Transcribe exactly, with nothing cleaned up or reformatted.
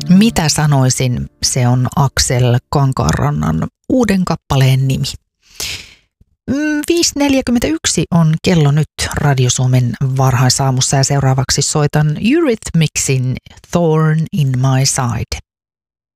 Mitä sanoisin, se on Aksel Kankaanrannan uuden kappaleen nimi. viisi neljäkymmentäyksi on kello nyt Radio Suomen varhaisaamussa ja seuraavaksi soitan Eurythmicsin Thorn in my side.